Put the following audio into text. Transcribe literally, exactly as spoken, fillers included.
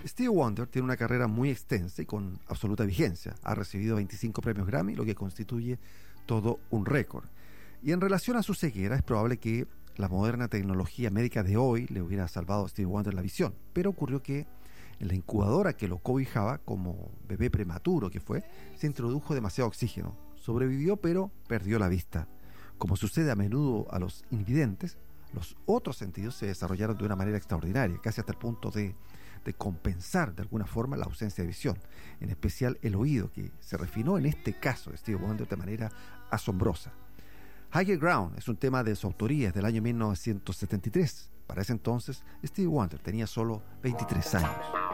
Stevie Wonder tiene una carrera muy extensa y con absoluta vigencia. Ha recibido veinticinco premios Grammy, lo que constituye todo un récord. Y en relación a su ceguera, es probable que la moderna tecnología médica de hoy le hubiera salvado a Stevie Wonder la visión. Pero ocurrió que en la incubadora que lo cobijaba, como bebé prematuro que fue, se introdujo demasiado oxígeno. Sobrevivió, pero perdió la vista. Como sucede a menudo a los invidentes, los otros sentidos se desarrollaron de una manera extraordinaria, casi hasta el punto de, de compensar de alguna forma la ausencia de visión, en especial el oído, que se refinó en este caso de Stevie Wonder de manera asombrosa. Higher Ground es un tema de su autoría, es del año mil novecientos setenta y tres. Para ese entonces, Stevie Wonder tenía solo veintitrés años.